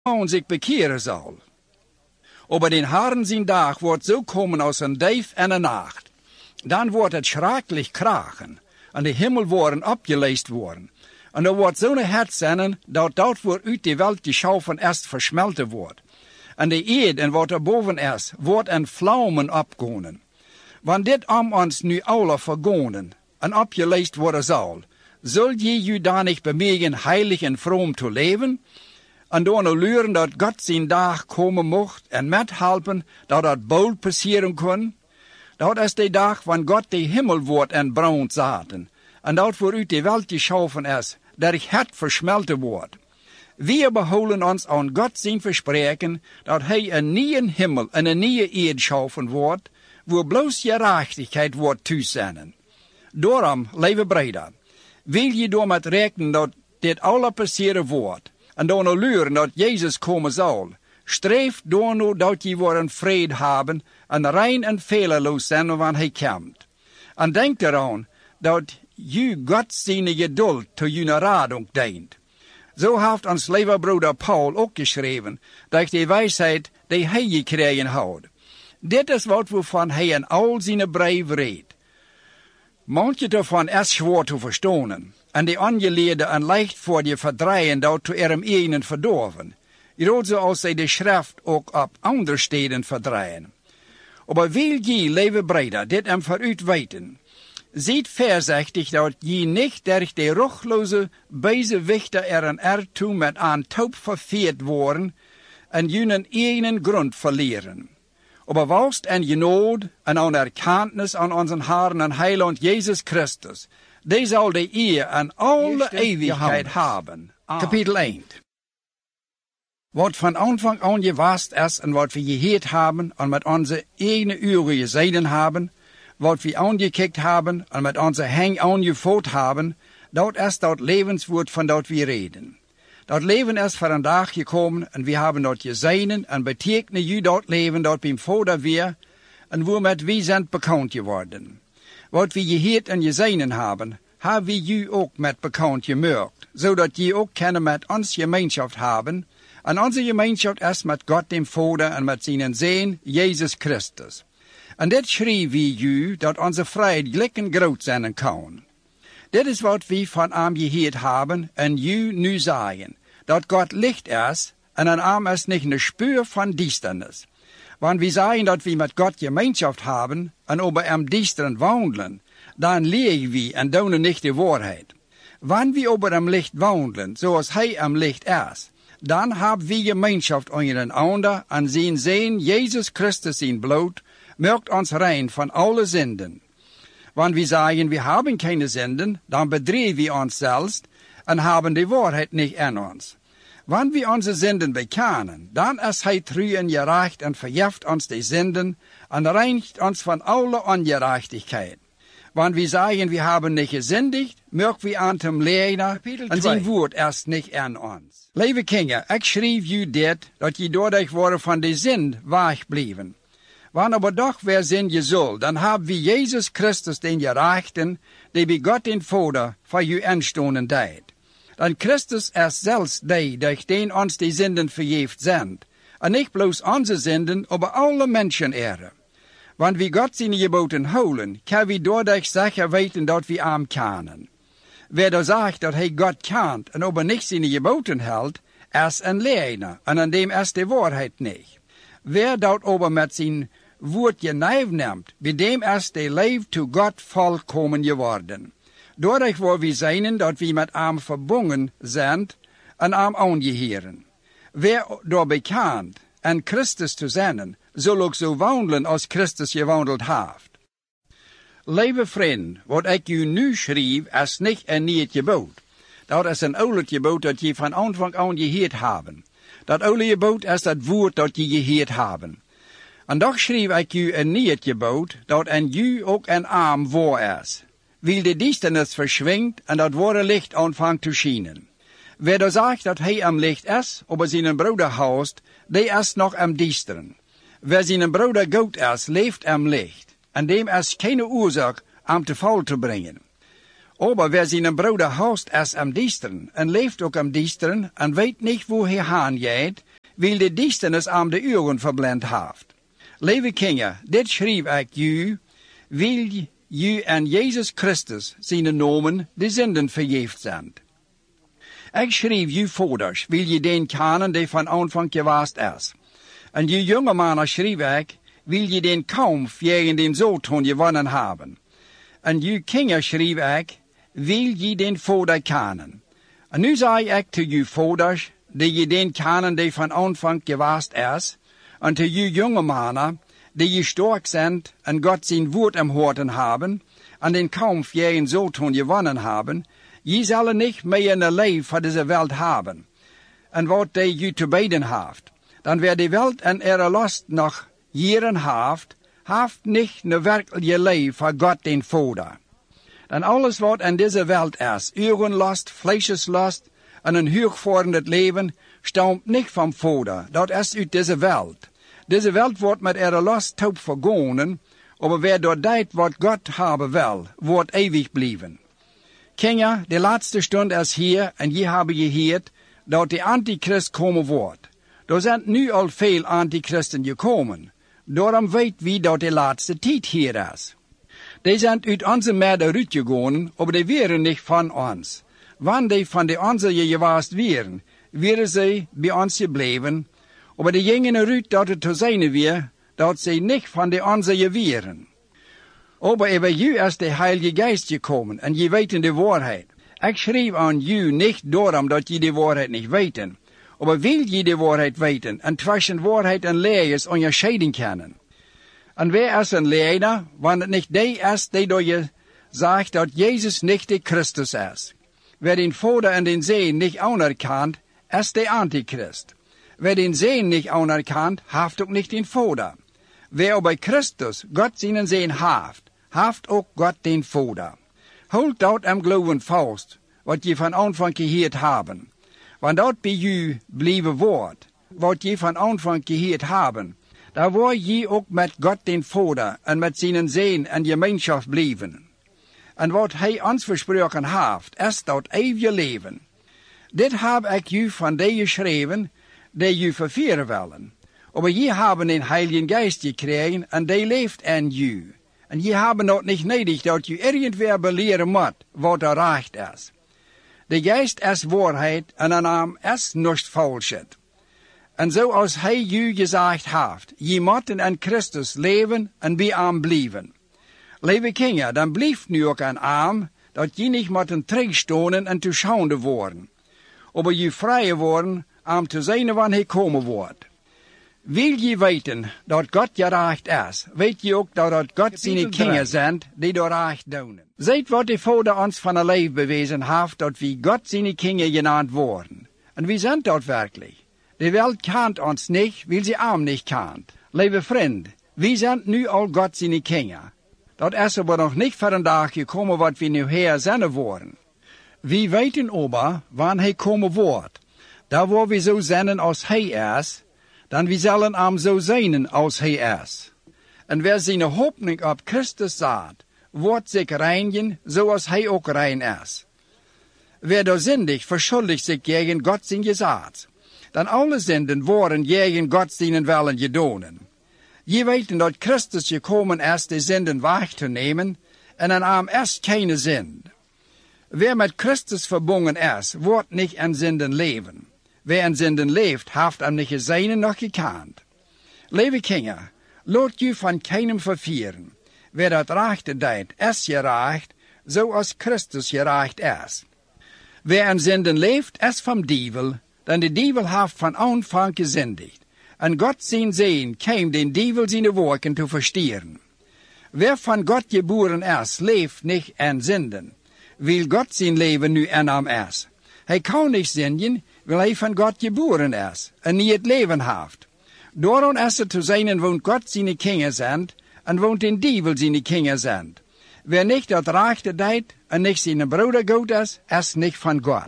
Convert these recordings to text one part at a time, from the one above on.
zich bekeren zal. Aber den Herrn zijn dag wordt zo komen als een dief en een nacht. Dan wordt het schrikkelijk kraken, en de hemel worden opgeleest worden. En er wordt zo'n hert zijn, dat voor uit de welt die schaufen eerst versmelten wordt. En de aarde en wat er boven is, wordt in vlammen opgonen. Want dit om ons nu alle vergonen, en opgeleest worden zal, zul je u dan niet bemegen heilig en vroom te leven? En door nou leren dat God zijn dag komen mocht en met helpen dat dat bold passeren kon. Dat is de dag wanneer God de hemel wordt en brand zaten. En dat voor uit de welt geschaffen is, dat het versmelten wordt. We behouden ons aan God zijn verspreken dat hij een nieuwe hemel en een nieuwe aarde schaffen wordt, waar bloos gerechtigheid wordt toezennen. Daarom, lieve breder, wil je door met rekenen dat dit alle passeren wordt, en door nou leren dat Jezus komen zal, streef door nou dat je worden vrede hebben en rein en fehlerloos zijn wanneer hij komt. En denk eraan dat je God zijn geduld tot je radung dient. Zo heeft ons lieve broeder Paul ook geschreven, dat de wijsheid die hij gekregen houdt. Dit is wat waarvan hij in al zijn brief redt. Manche daarvan is zwaar te verstaan, en de angeleerde en leicht voor je verdrijven dat te ihrem eigen verdorven. Rood zoals zij de schrift ook op andere steden verdrijven. Maar wil je, lieve breder, dit hem vooruit weten, ziet voorzichtig dat je niet door de ruchloze bijzewichten ertoe met aan touw verveerd worden en je eigen grond verleren. Maar walst en je nood en aan erkentenis aan onze Herren en Heiland Jezus Christus, die zal de eer en alle eeuwigheid hebben. Kapitel 1. Wat van aanvang aan gewast is en wat we gehoord hebben en met onze eigen uren gezien hebben, wat we aangekijkt hebben en met onze hang aangevoerd hebben, dat is dat levenswoord van dat we reden. Dat leven is voor een dag gekomen en we hebben dat gezien en betekenen je dat leven dat beim Vader weer en waarmee we zijn bekend geworden. Wat we gehoord en gezien hebben, hebben we je ook met bekend gemaakt, zodat je ook kunnen met ons gemeenschap hebben. En onze gemeenschap is met God dem Vader en met zijn Zoon, Jezus Christus. En dit schreef we u, dat onze vrijheid gelijk groot zijn kan. Dit is wat we van hem gehoord hebben en u nu zeggen, dat God licht is en aan hem is niet een speur van duisternis. Want we zeggen dat we met God gemeenschap hebben en over hem duisteren wandelen, dan liegen we en doen niet de waarheid. Wanneer we over hem licht wandelen, zoals hij hem licht is, dan hebben we gemeenschap ondereinander en zijn Zoon Jezus Christus zijn bloed maakt ons rein van alle zinden. Wanneer we zeggen we hebben keine zinden, dan bedriegen we ons zelfs en hebben de waarheid niet in ons. Wanneer we onze zinden bekennen, dan is hij trouw en gerecht en vergeeft ons de zinden en reinigt ons van alle ongerechtigheid. Wanneer we zeggen we hebben niet gezündigd, merken we aan hem lijden en zijn woord is niet in ons. Lieve kinderen, ik schreef u dit, dat je doordat worden van de zin wegbleven. Wanneer aber doch wer zijn je zul, dan hebben we Jezus Christus den gerechten, die bij God den Vader voor u instonden deed. Dan Christus is zelfs die, durch den ons de zinden vergeeft zijn, en niet bloos onze zinden, maar alle mensen ere. Want wie God zijn geboten houden, kan we doordat zeker weten dat we hem kennen. Wer da zegt dat hij God kent en aber niet zijn geboten houdt, is een leugenaar, en aan dem is de waarheid niet. Wer dat aber met zijn woord genijf neemt, bij dem is de leef to God volkomen geworden. Doordat we zijn dat we met hem verbonden zijn en hem aangeheren. Wer door bekend en Christus te zijn, zal ook zo wandelen als Christus gewandeld heeft. Lieve vriend, wat ik u nu schreef, is niet een nieuw gebod. Dat is een oud gebod dat je van aanvang aan gehoord hebben. Dat oude gebod is dat woord dat je gehoord hebben. En toch schreef ik u een nieuw gebod, dat in u ook een arm waar is. Wil de duisternis verschwindt en dat ware licht aanvangt te schijnen. Wer da zegt dat hij am licht is, aber zijn broeder haast, die is nog am duisteren. Wer zijn broeder goed is, leeft am licht, en dem is keine oorzaak am te val te brengen. Aber wer zijn broeder haast is am duisteren, en leeft ook am duisteren, en weet niet hoe hij heen gaat, wil de duisternis aan de ogen verblind heeft. Lieve kinderen, dit schreef ik u, wil u en Jezus Christus zijn nomen de zinden vergeefd zijn. Ik schreef u vaders, wil je den kennen die van aanvang geweest is. En u jonge mannen schreef ik, wil je den kampf tegen den Satan gewonnen hebben. En u kinderen schreef ik, wil je den vader kennen. En nu zei ik te u vaders, die je den kennen die van aanvang geweest is, en te u jonge mannen, die je sterk zijn en God zijn woord im Horten hebben, en den kampf tegen Satan gewonnen hebben, je zullen niet meer een leven voor deze wereld hebben. En wat die je te beden heeft, dan weer de wereld en ihre last nog jaren heeft niet een werkelijke leven voor God den Vader. Dan alles wat in deze wereld is, ogenlast, vleescheslast en een hoogvorderend leven, stamt niet van Vader. Dat is uit deze wereld. Deze wereld wordt met ihre last taub vergonen, maar wer door deed wat God hebben wil, wordt eeuwig blijven. Kinderen, de laatste stund is hier en je hebben gehoord dat de antichrist komen wordt. Er zijn nu al veel antichristen gekomen. Daarom weet wie dat de laatste tijd hier is. Die zijn uit onze midden uitgegaan, maar die waren niet van ons. Wanneer die van de onze geweest waren ze bij ons gebleven, maar die gingen eruit dat het te zijn weer, dat ze niet van de onze waren. Maar over u is de Heilige Geest gekomen en je weet de waarheid. Ik schreef aan u niet daarom dat je de waarheid niet weten, maar wil je de waarheid weten en tussen waarheid en leers onderscheiden kennen. En wie is een leider, wanneer het niet die is die door je zegt dat Jezus niet de Christus is. Wer den Vader en den Zoon niet anerkent, is de Antichrist. Wer den Zoon niet anerkent, heeft ook niet den Vader. Wer bij Christus God zijn Zoon heeft ook God den Vader. Houd dat am geloven vast, wat je van aanvang gehoord hebben. Want dat bij u blijven wordt, wat je van aanvang gehoord hebben, daar word je ook met God den Vader en met zijn Zoon en gemeenschap blijven. En wat hij ons versproken heeft, is dat eeuwige leven. Dit heb ik u van die geschreven, die u vervieren willen. Maar je hebben een Heilige Geest gekregen en die leeft in u. En je hebben dat niet nodig dat je irgendwer beleren moet wat er recht is. De Geest is waarheid en een naam is niets falschheid. En zoals hij u gezegd heeft, je moet in Christus leven en bij hem blijven. Lieve kinderen, dan blijft nu ook aan hem, dat je niet moet terugstonen en te schande worden. Maar je vrij worden om te zijn wanneer hij komen wordt. Wil je weten dat God gerecht is, weet je ook dat God zijn kinderen zijn die door recht doen. Ziet wat de Vader ons van een leven bewezen heeft, dat we God zijn kinderen genaamd worden. En wie zijn dat werkelijk? De wereld kent ons niet, wil ze hem niet kent. Lieve vriend, we zijn nu al God zijn kinderen. Dat is aber nog niet voor een dag gekomen wat we nu hier zijn worden. We weten aber, wanneer hij komen wordt. Daar waar we zo zijn als hij is, dan we zullen hem zo zijn als hij is. En wer zijn hoopning op Christus zet, wordt zich reinigen zoals hij ook rein is. Wer door zindig verschuldigt zich tegen God zijn gezet, dan alle zinden worden tegen God zijn willen gedaan. Je weet dat Christus gekomen is de zinden weg te nemen en aan hem is geen zind. Wer met Christus verbonden is, wordt niet in zinden leven. Wer in zinden leeft, heeft hem niet gezien noch gekend. Lieve kinderen, laat je van keinem vervieren. Wer dat rechte deed, is gerecht, zoals Christus gerecht is. Wer in zinden leeft, is van dievel, dan de dievel heeft van aanvang gezindigd. En God zijn Zoon kwam den dievel zijn werken te verstieren. Wer van God geboren is, leeft niet in zinden, wil God zijn leven nu in hem is. Hij kan niet zinden, wil hij van God geboren is en niet het leven heeft. Daarom is het te zijn woont God zijn kinderen zijn en woont den dievel zijn kinderen zijn. Wer niet dat rechte deed en niet zijn broeder goed is niet van God.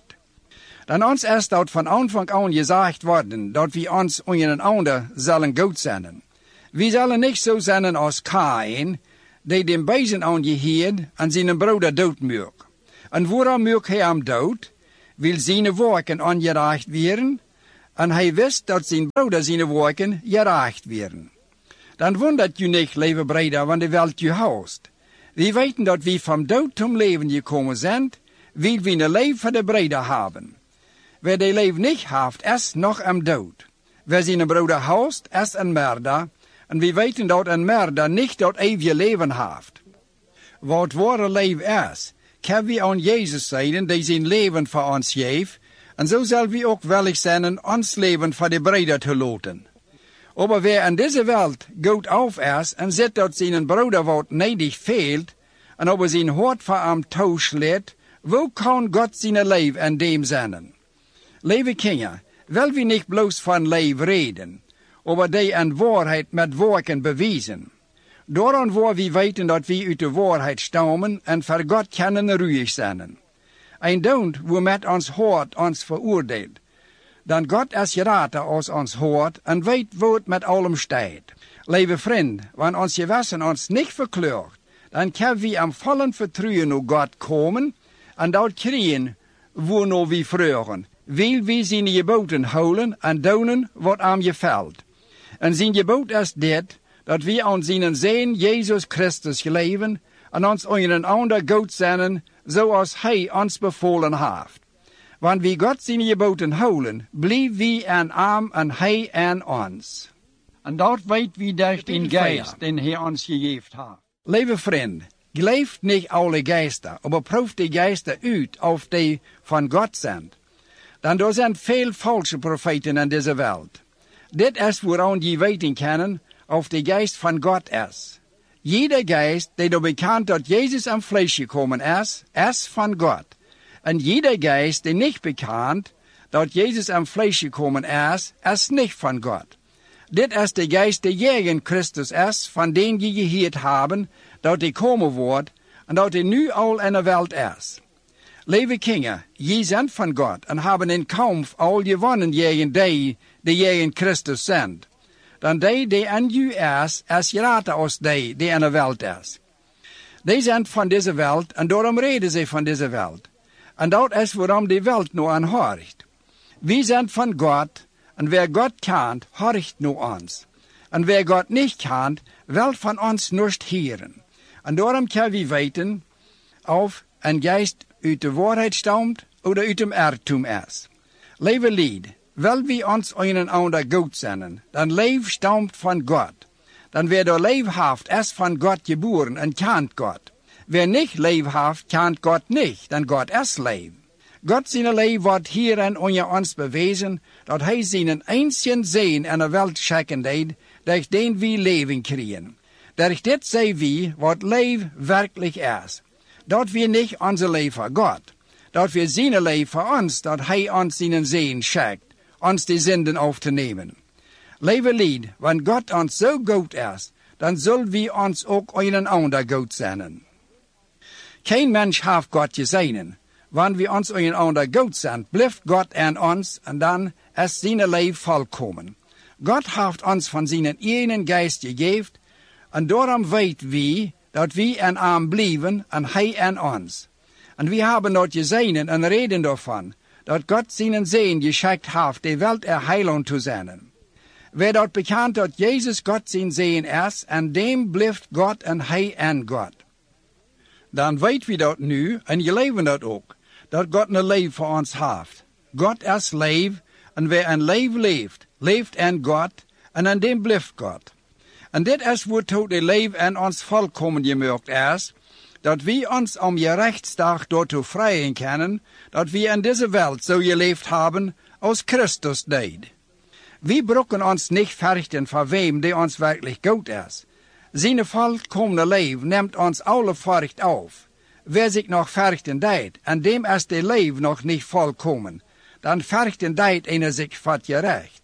Dan ons is dat van aanvang aan gezegd worden, dat we ons onder een ander zullen goed zijn. We zullen niet zo zijn als Kain, die den bezen aangeheerd en zijn broeder doodmaakt. En waarom maakt hij hem dood? Wil zijn werken ongerecht werden? en hij wist dat zijn broeder zijn werken geracht werden. Dan wundert u niet, lieve broeder, want de welt u haust. We weten dat we van dood tot leven gekomen zijn, wil we een leven voor de broeder hebben. Wer de leven niet heeft, is nog am dood. Wer zijn broeder haust, is een murder, en we weten dat een murder niet dat eeuwige leven heeft. Wat ware leven is, kan we aan Jezus zeggen, die zijn leven voor ons geeft, en zo zal we ook willig zijn ons leven voor de broeder te laten. Maar wer in deze wereld goed auf is en ziet dat zijn broeder wat nedig veelt, en over zijn hart voor hem toeslaat, hoe kan God zijn leven in dem zijn? Lieve kinderen, wil we niet bloos van leven reden, maar die in waarheid met werken bewijzen. Daarom waar we weten dat we uit de waarheid stammen en voor God kunnen ruhig zijn. En don't we met ons hart ons veroordeelt. Dan God is gerater als ons hart en weet wat het met allem staat. Lieve vriend, wanneer ons gewissen ons niet verkleurt, dan kan we am vollen vertrouwen naar God komen en dat krijgen waarnaar we vragen. Wil we zijn geboden houden en doen wat hem gevalt. En zijn gebod is dit, dat we aan zijn Zoon Jezus Christus geleven en ons een ander goed zijn, zoals hij ons bevolen heeft. Want wie God zijn geboden houden, blijven we aan hem en hij aan ons. En dat weet we door den geest, den hij ons gegeven heeft. Lieve vriend, geloof niet alle geesten, maar proef de geesten uit of die van God zijn. Dan er zijn veel falsche profeten in deze wereld. Dit is waaraan je weten kunnen of de geest van God is. Jeder geest die er bekend dat Jezus aan vlees gekomen is van God. En jeder geest die niet bekend dat Jezus aan vlees gekomen is niet van God. Dit is de geest die tegen Christus is, van den je gehoord hebben, dat hij komen wordt, en dat hij nu al in de wereld is. Lieve kinderen, je zijn van God, en hebben in kampf al gewonnen tegen die tegen Christus zijn. Dan die in u is groter als die in de wereld is. Die zijn van deze wereld, en daarom reden ze van deze wereld. En dat is waarom de wereld nu aan hoort. We zijn van God, en wer God kent, hoort nu ons. En wer God niet kent, wil van ons niet horen. En daarom kan we weten of een geest uit de waarheid stamt, of uit dem Irrtum is. Lieve lied, wil we ons een ander goed zijn, dan leven stamt van God. Dan wer door leven heeft, is van God geboren en kent God. Wer niet leven heeft, kent God niet, dan God is leven. God zijn leven wordt hierin onder ons bewezen, dat hij zijn einzigen Zoon in de wereld schikken deed, durch den we leven krijgen. Durch dit zijn we wat leven werkelijk is. Dat we niet onze leven voor God, dat we zijn leven voor ons, dat hij ons zijn Zoon schikt, ons die zinden auf te nemen. Lieve lied, want God ons zo goed is, dan zullen we ons ook een ander goed zijn. Geen mens heeft God gezien. Wanneer we ons een ander goed zijn, blijft God aan ons en dan is zijn leven volkomen. God heeft ons van zijn ene geest gegeven en daarom weten we dat we aan hem blijven en hij aan ons. En we hebben dat gezien en reden daarvan, dat God zijn Zoon geschikt heeft de wereld heiland te zijn. Wer dat bekend dat Jezus God zijn Zoon is, en dem blijft God en hij aan God. Dan weten we dat nu en geloven dat ook, dat God een leven voor ons heeft. God is leven en wer een leven leeft, leeft aan God en aan dem blijft God. En dit is waartoe de leven in ons volkomen gemaakt is, dat we ons om je rechtsdag daartoe vrijen kunnen, dat we in deze wereld zo geleefd hebben als Christus deed. We brokken ons niet verrichten van wem die ons werkelijk goed is. Zijn volkomene leven neemt ons alle verricht af. Wer zich nog verrichten deed, en dem is de leven nog niet volkomen, dan verrichten deed en zich wat gerecht.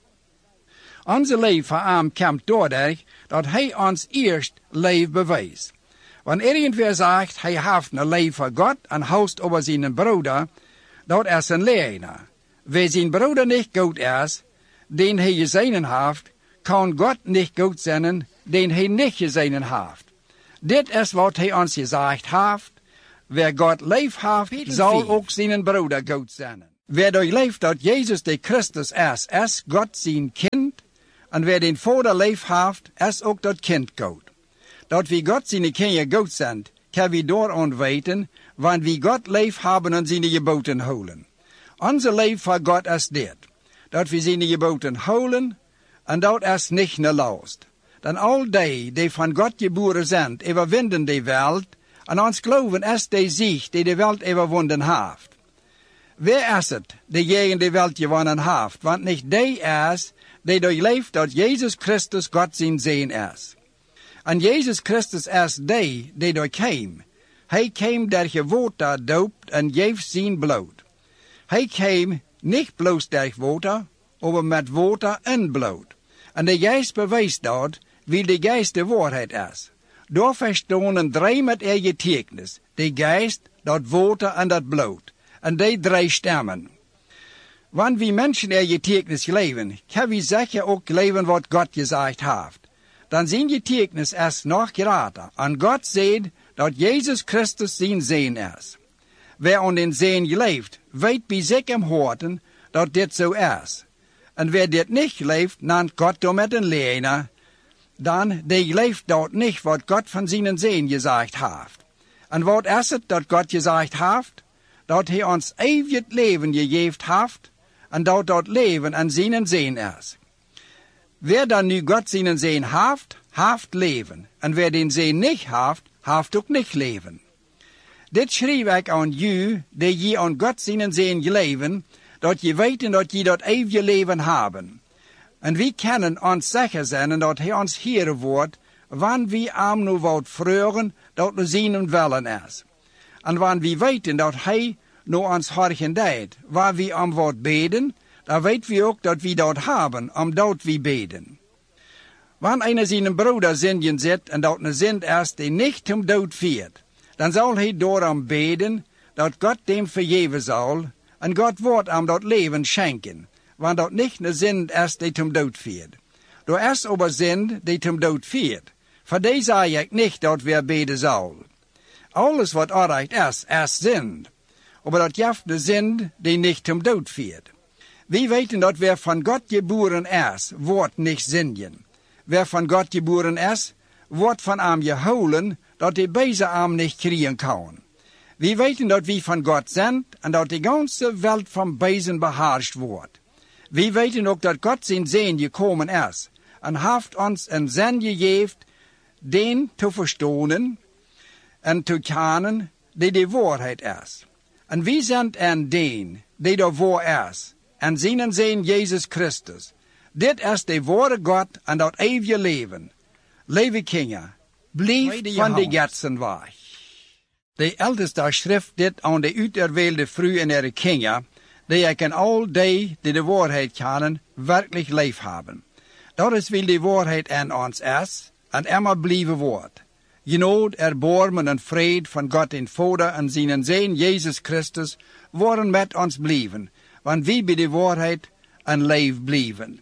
Onze leven voor hem komt doordat dat hij ons eerst leven bewijst. Wanneer irgendwer zegt, hij heeft een leven voor God en houdt over zijn broeder, dat is een leugenaar. Wie zijn broeder niet goed is, den hij gezien heeft, kan God niet goed zijn, den hij niet gezien heeft. Dit is wat hij ons gezegd heeft. Wer God lief heeft, zal ook zijn broeder goed zijn. Wer doorleeft dat Jezus de Christus is God zijn kind, en wer den Vader lief heeft, is ook dat kind God. Dat wie God zijn kinderen God zijn, kan we daaraan weten, want wie God lief hebben en zijn geboten houden. Onze lief voor God is dit, dat we zijn geboten houden, en dat is niet een last. Dan al die van God geboren zijn, overwinnen de wereld, en ons geloven is de zicht die de wereld overwonnen heeft. Wer is het, die de wereld gewonnen heeft, want niet die is, die doorleeft dat Jezus Christus God zijn zeen is. En Jezus Christus is die doorkwam. Hij kwam door water doopt en geeft zijn bloed. Hij kwam niet bloos door water, maar met water en bloed. En de geest bewijst dat, wie de geest de waarheid is. Door verstonden drie met getuigenis, de geest, dat water en dat bloed. En die drie stemmen. Want wie mensen getuigenis leven, kan wie zeggen ook leven wat God gezegd heeft. Dan zijn getuigenis is nog greater. En God zegt dat Jezus Christus zijn zeen is. Wer aan den zeen leeft, weet bij zich im harten dat dit zo is. En wer dit niet leeft, dan God door met een lener, dan die leeft dat niet wat God van zijn zeen gezegd heeft. En wat is het dat God gezegd heeft? Dat hij ons eeuwig leven gegeven heeft, en dat leven aan zijn zeen is. Wer dan nu God zijn zeen heeft leven. En wer den zeen niet heeft ook niet leven. Dit schreef ik aan u, die je aan God zijn zeen leven, dat je weten dat je dat eeuwige leven hebben. En wie kunnen ons zeggen zijn dat hij ons Heere wordt, wanneer wie hem nu wilt vragen, dat we zijn willen is. En wanneer wie weten dat hij nu ons hargen deed, waar wie hem wilt beden, dan weten we ook dat we dat hebben, omdat we beden. Wanneer een zijn broeder zinden zit en dat een zin is die niet hem dood viert, dan zal hij door hem beden, dat God hem vergeven zal, en God wordt hem dat leven schenken, want dat niet een zin is die hem dood viert. Er is aber zin die hem dood viert. Voor die zei ik niet dat we beden zal. Alles wat onrecht is zin. Maar dat jeft de zin die niet hem dood viert. We weten dat wer van God geboren is, wordt niet zingen. Wer van God geboren is, wordt van hem gehouden, dat hij deze hem niet krijgen kan. We weten dat we van God zijn en dat de ganze wereld van bezen beheerst wordt. We weten ook dat God zijn zin gekomen is en heeft ons een zin gegeven, den te verstaan en te kennen die de waarheid is. En we zijn een den die de waar is en zijn zin Jezus Christus. Dit is de ware God en dat eeuwige leven. Lieve kinderen, blijf van de getsen weg. De eldste schrift dit aan de uiterweelde vrouw en haar kinderen, die ik en al die de waarheid kennen, werkelijk lief hebben. Dat is wie de waarheid in ons is en immer blijven wordt. Genade, erbarmen en vrede van God en Vader en zijn Zoon Jezus Christus worden met ons blijven, want wie bij de waarheid en leef blijven.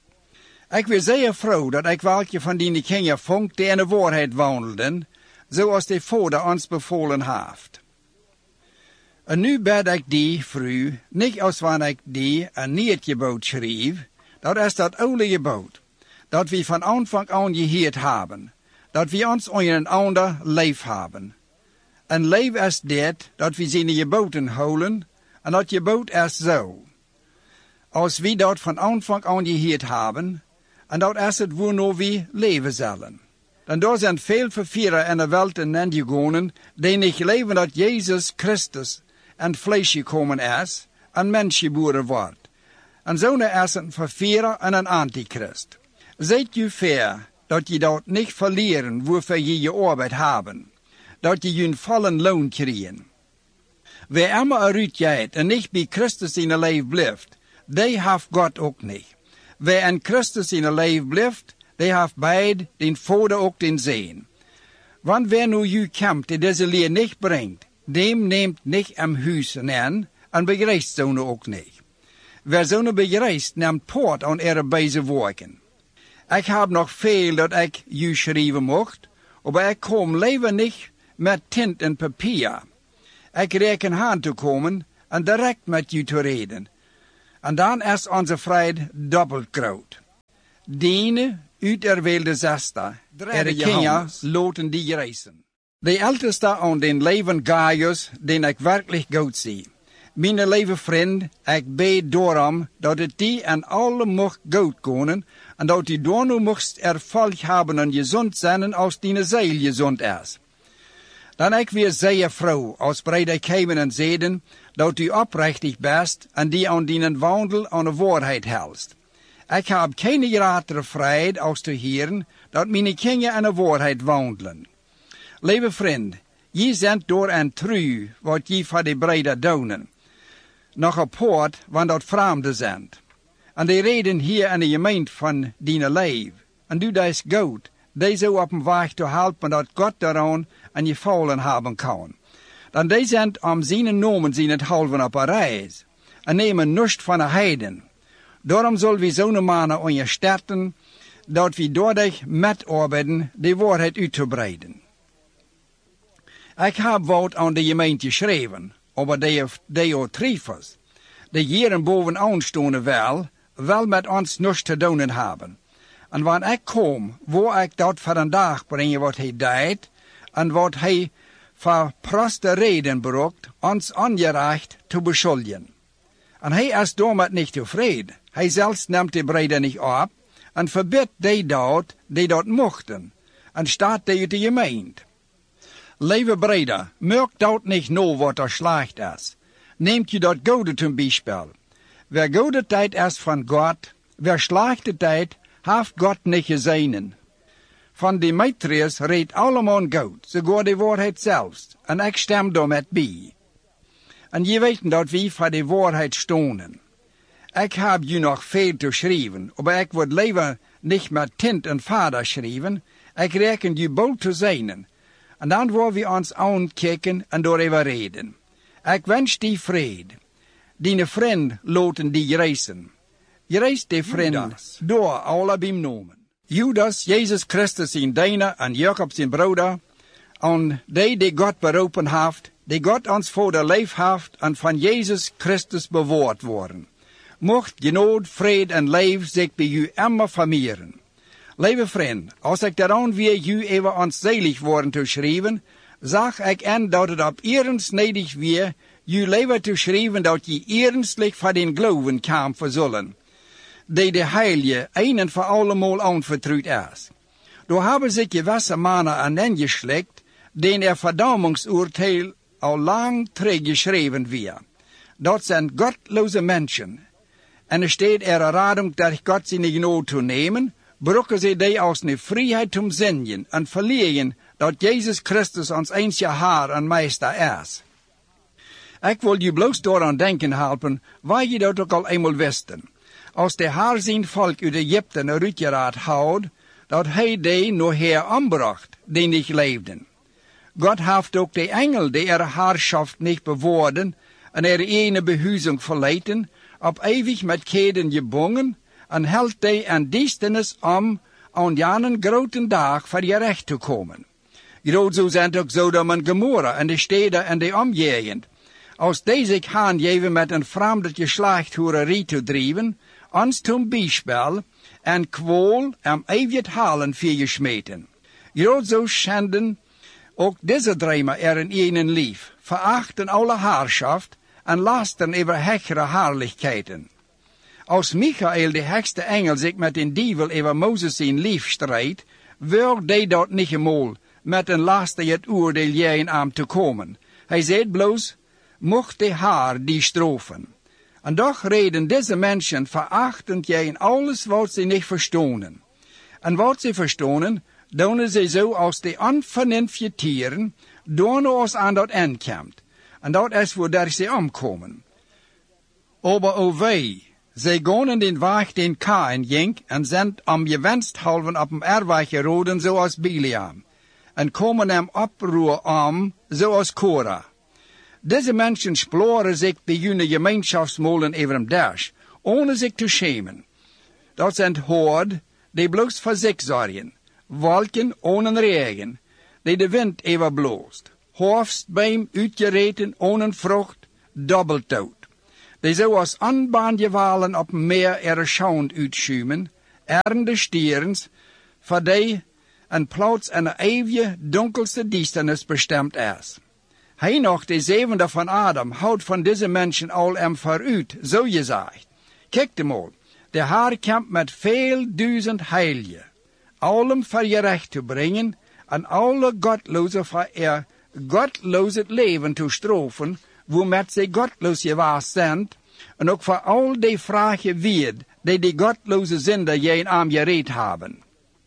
Ik wil zeer vroeg dat ik welke van die kinderen vond die in de waarheid wandelden, zoals de Vader ons bevolen heeft. En nu bid ik die vrouw, niet als wanneer ik die een nieuw gebod schreef, dat is dat oude gebod, dat we van aanvang aan gehoord hebben, dat we ons aan een ander lief hebben. En lief is dit, dat we zijn geboden houden, en dat gebod is zo. Als we dat van aanvang aan gehoord hebben, en dat is het waarna we leven zullen. Dan daar zijn veel vervierer in de wereld en gegaan, die niet leven dat Jezus Christus en vlees gekomen is, en mens geboren wordt. En zo'n is een vervierer en een antichrist. Zijt u fair, dat je dat niet verleren, waarvoor je arbeid hebben, dat je een vollen loon krijgen. Wie immer eruit gaat en niet bij Christus in het leven blijft, die heeft God ook niet. Wie in Christus in het leven blijft, die heeft beide den Vader ook den Zoon. Want wer nu u komt die deze leer niet brengt, dem neemt niet am huizen aan en begrijpt zo'n ook niet. Wer zo'n begrijpt, neemt poort aan er deze werken. Ik heb nog veel dat ik u schrijven mocht, maar ik kom leven niet met tint en papier. Ik reken aan te komen en direct met u te reden. En dan is onze vrede dubbelt groot. Diene uiterwählte Zester, Kenia, loten die reizen. De älteste aan den leven Gaius, den ik werkelijk goed zie. Mijn lieve vriend, ik bid daarom dat het die en alle mocht goed kunnen, en dat die door nu mocht erfolg hebben en gezond zijn als die ziel gezond is. Dan ik weer zeer vrouw, als breide komen en zeden, dat u oprechtig best en die aan die wandel aan de waarheid helst. Ik heb geen grotere vrijheid als te horen dat mijn kinderen aan de waarheid wandelen. Lieve vriend, je zendt door en trouw wat je voor de breide doen. Nog een poort, want dat vreemde zendt. En die reden hier in de gemeente van die leven. En doe dat goed, deze op een weg te helpen dat God daaraan en je vallen hebben kan. Dan die zijn om zijn nomen zijn het halven op een reis. En nemen niets van de heiden. Daarom zullen we zo'n mannen aan je starten, dat we doordat met arbeiden de waarheid uit te breiden. Ik heb wat aan de gemeente geschreven, over de triefers. De jaren bovenaan stonden wel met ons niets te doen hebben. En wanneer ik kom, wil ik dat voor een dag brengen wat hij deed, en wat hij voor proste reden berokt, ons ongerecht te beschuldigen. En hij is daarmee niet tevreden. Hij zelfs neemt de breden niet op, en verbiedt die dat mochten, en staat die uit de gemeente. Lieve breder, merk dat niet nou wat er slecht is. Neemt je dat goede ten bijspel. Wer goede tijd is van God, wer slechte tijd, heeft God niet gezien. Van Demetrius redt allemaal goed, sogar de waarheid zelfs, en ik stem daarmee bij. En je weet dat we voor de waarheid stonden. Ik heb je nog veel te schrijven, maar ik word liever niet met tint en vader schrijven, ik reken je bold te zijn. En dan willen we ons aankijken en daarover reden. Ik wens die vrede. Die vriend loten die reizen. Je reist die vriend door alle biem nomen. Judas, Jezus Christus zijn diener en Jacob zijn broeder. En die God beroepen heeft, die God ons voor de leef heeft en van Jezus Christus bewaard worden. Mocht genood, vrede en leef zich bij u immer vermeerderen. Lieve vriend, als ik daaraan weer u even onzelig worden te schrijven, zag ik en dat het op eerens nedig weer, u leven te schrijven dat je ernstig voor den geloven kan verzullen, die de heilige een en voor allemaal aanvertrouwd is. Door hebben zich gewisse mannen aan ingeslikt, den verdammingsoordeel al lang teruggeschreven weer. Dat zijn godloze mensen. En er staat er een rading dat God zijn genood te nemen, brokken ze die als een vrijheid te zingen en verliezen dat Jezus Christus ons eensje Heer en Meester is. Ik wil je bloos daaraan denken helpen, waar je dat ook al eenmaal wisten. Als de Heer zijn volk uit Egypte uitgeraad houdt, dat hij die nog her aanbracht, die niet leefden. God heeft ook de engel die er heerschaft niet bewoorden en er ene behuizing verleiden, op eeuwig met keden gebonden, en held die en duisternis om aan jaren grote dag voor je recht te komen. Groot zo zijn ook Sodom en Gomorra en de steden en de omgegend. Als die zich aangeven met een vreemde geslachthoererie te drijven, ons ten bijspel en kwol en eeuwig halen voor je smeten. Groot zo schenden ook deze dreimer er in een lief, verachten alle heerschaft en lasten over hechere heerlijkheden. Als Michael, de hekste engel, zich met een dievel over Mozes zijn lief strijdt, wil die dat niet eenmaal met een laster het oordeel jij aan te komen. Hij zegt bloos, mocht de Heer die strofen. En doch reden deze mensen verachtend jij in alles wat ze niet verstonen. En wat ze verstonen, doen ze zo als de onvernünftige tieren, doen als aan dat aankomt. En dat is waar ze omkomen. Aber o wei, zij gaan in den weg den Kain ging en zijn om gewenst halven op hem erweg geroden zoals Biliam. En komen hem oproer om zoals Korah. Deze mensen sploren zich bij hun gemeenschapsmolen over hem dash, ohne zich te schämen. Dat zijn hoord, die bloos voor zich zorgen, wolken ohne regen, die de wind even bloost, hoofdbeem uitgereten ohne vrucht, dubbelt dood. Die zou als onbaangewalen op meer schouwend uitschuimen, de stierens, voor die een plaats in de eeuwige donkelste duisternis bestemd is. Hij nog, de zevende van Adam, houdt van deze mensen al vooruit, zo gezegd. Kijk hem al, de Heer kampt met veel duizend heiligen, allem voor je recht te brengen, en alle godlozen voor godloos het leven te straffen, waarmet zij godloos gewaast zijn, en ook voor al die vragen weer, die godloze zinder je aan gereed hebben.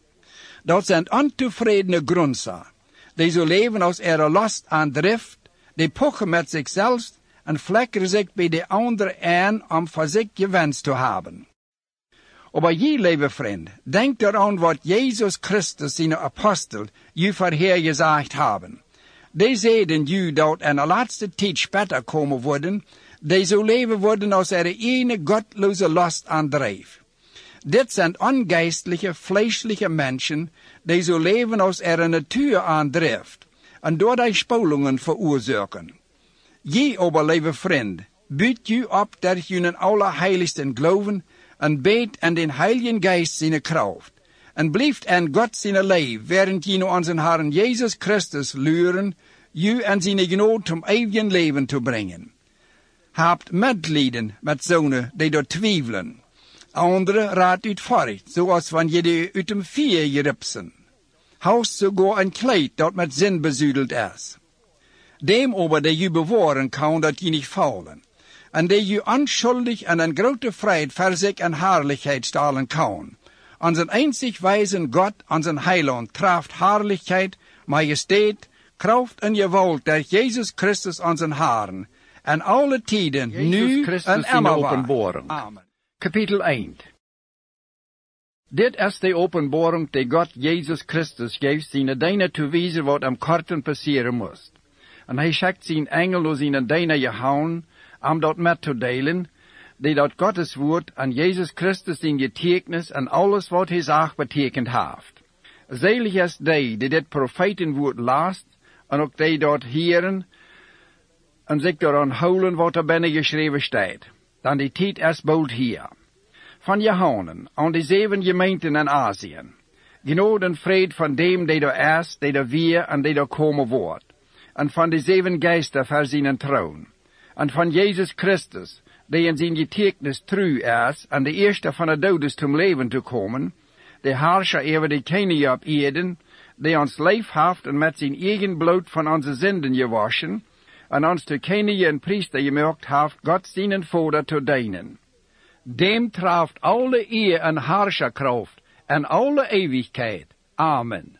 Dat zijn ontevredene grondsen, die zo leven als last aan drift, die pochen met zichzelf en vlekken zich bij de anderen aan om voor zich gewenst te hebben. Maar je, lieve vriend, denk eraan wat Jezus Christus zijn apostel je voorhergezegd hebben. Die zeiden je dat in de laatste tijd spetter komen worden, die zo leven worden als ene godloze last aan drijf. Dit zijn ongeistelijke, vleeselijke mensen, die zo leven als natuur aandrijft, en door die spolingen veroorzaken. Je, aber, lieve vriend, biedt je op dat je in allerheiligsten geloven, en beet en den Heiligen Geist zijn kracht, en blijft in God zijn leven, während je onze Herrn Jezus Christus luren, je en zijn genoot om eeuwig leven te brengen. Hebt medelijden met zonen die door twijfelen. Anderen raad uit voort, zoals wanneer je die uit een vier geripsen. Houst sogar een kleed dat met zin bezudeld is. Dem aber, die je bewaren kan dat je niet faulen. En die je onschuldig en een grote vrijheid voor zich en herrlichheid stalen kan. Onze einzig wijzen God, onze heiland, traft herrlichheid, majesteit, kracht en gewalt der Jezus Christus onze Herren, en alle tijden, nu en immer. Amen. Kapitel 1. Dit is de openbaring die God Jezus Christus geeft zijn diener te wijzen wat am korten passeren moest. En hij schickt zijn engel door zijn diener gehouden, om dat met te delen, die dat Gottes woord aan Jezus Christus zijn getekens en alles wat hij zag betekend heeft. Zelig is die dit profetenwoord laast, en ook die dat heren, en zich daaraan houden wat er binnen geschreven staat. Dan die tijd is bold hier. Van Johannen aan de 7 gemeenten in Azië. Genood en vrede van dem die er is, die er weer en die er komen wordt. En van de 7 geesten voor zijn troon. En van Jezus Christus, die in zijn getekens trouw is, en de eerste van de doden om leven te komen, de heerscher over de koningen op aarde, die ons leef heeft en met zijn eigen bloed van onze zinden gewaschen, en ons de koningen en priester gemaakt heeft, God zijn Vader te dienen. Dem traft alle eer en heerscherkracht en alle eeuwigheid. Amen.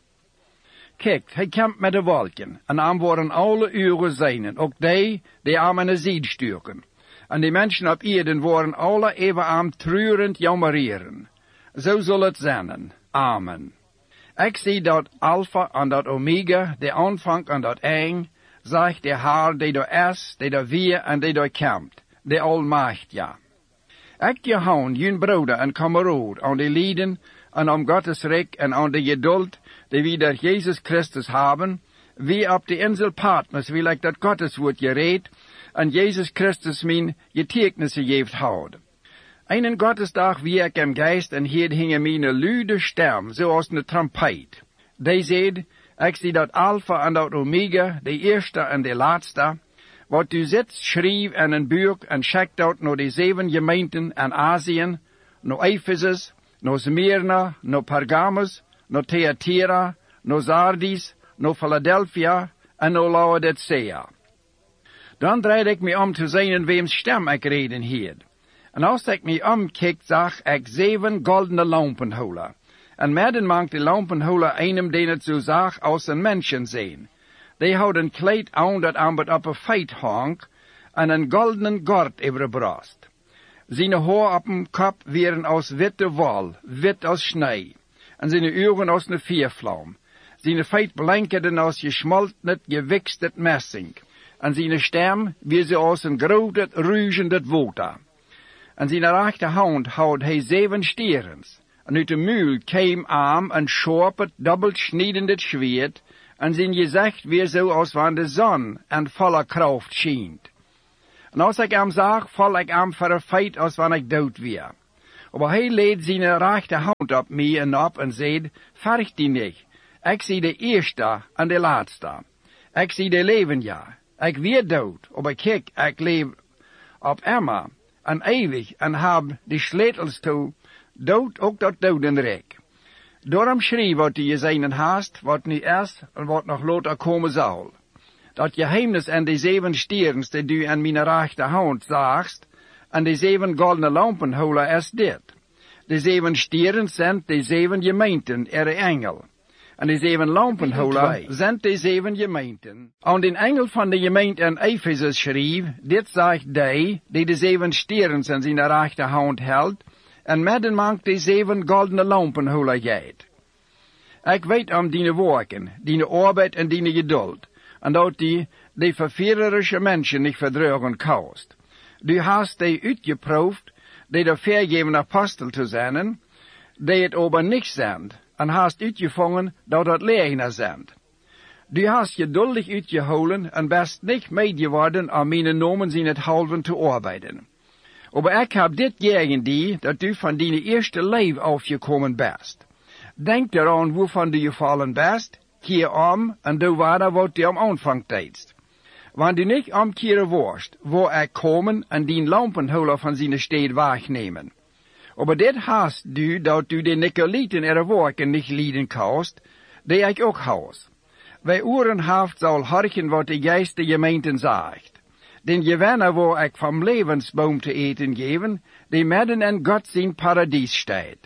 Kijk, hij komt met de wolken, en aan worden alle uren zijn, ook die aan de zijd sturen. En die mensen op aarde worden alle even aan treurend jammereren. Zo zal het zijn. Amen. Ik zie dat Alpha en dat Omega, de aanvang en dat eind, zegt de Heer die er is, die er weer en die er komt, de Almachtige. Ik Johan, jun broeder en kameraad, aan de lijden en om Gottes rijk en aan de geduld die we door Jezus Christus hebben, wie op de insel Patmos wil ik dat Gottes woord gereed en Jezus Christus mijn getekenissen geeft houden. Einen Gottesdag wie ik im geest en hier hingen mijn luide stem, zoals een trompet. Die zei, ik zie dat Alpha en dat Omega, de eerste en de laatste, wat u zit, schreef in een boek en schickt uit naar de 7 gemeenten in Azië, naar Ephesus, naar Smyrna, naar Pergamus, naar Thyatira, naar Sardis, naar Philadelphia en naar Laodicea. Dan draaide ik me om te zien weems stem ik reden hier. En als ik me omkeek, zag ik 7 goldene lampenholen. En midden maakt de lampenholen einem die het zo zag als een mensen zijn. Die houden een kleed aan dat ambet op een feit hangt, en een goldenen gord over de borst. Zijn haar op een kop waren als witte wol, wit als snee, en zijn ogen als een viervlam. Zijn feit blankerden als geschmoltenet, gewixtet messing, en zijn stem wie ze als een groot ruizendet water. En zijn rechterhand houdt hij 7 stierens, en uit de muil kwam aan een scherpet, dubbelt schniedendet zwaard, en zijn gezicht weer zo als wanneer de zon en volle kracht schijnt. En als ik hem zag, val ik hem voor een feit als wanneer ik dood weer. Maar hij leed zijn rechte hand op mij en op en zei, verg die niet. Ik zie de eerste en de laatste. Ik zie de leven, ja. Ik weer dood, maar kijk, ik leef op immer en eeuwig en heb de sleutels toe, dood ook tot dodenrijk. Daarom schreef wat je zijn haast, wat nu is en wat nog later komen zal. Dat geheimnis en de 7 sterens die du aan mijn rechte hand zagst, en de 7 goldene lampenholen is dit. De 7 sterens zijn de 7 gemeenten, engel. En de 7 lampenholen zijn de 7 gemeenten. Aan de engel van de gemeente in Ephesus schreef, dit zegt die de 7 sterens in zijn rechte hand houdt, en midden maakt de 7 goldene lampenholen gaat. Ik weet om die werken, die arbeid en die geduld, en dat die verführerische mensen niet verdrugen kost. Du hast die uitgeproefd, die de vergeven apostel te zijn, die het aber niet zijn, en hast uitgevangen dat het leugenaar zijn. Du hast geduldig uitgehouden en best niet meegeworden om mijn nomen in het halven te arbeiden. Aber ik heb dit tegen die, dat du van die eerste leven afgekomen bent. Denk eraan waarvan du gevallen bent, keer om en doe wat du am aanvang deedst. Wanneer du niet omkeren worst, waar ik komen en die lampenholer van zijn stad wegnemen. Aber dit hast du, dat du de Nicolaiten er werken niet lieden kost, die ik ook haus. Wij oren haft zal harken wat de geest de gemeenten zegt. Den gewenner waar ik van levensboom te eten geven, die midden in God zijn paradies staat.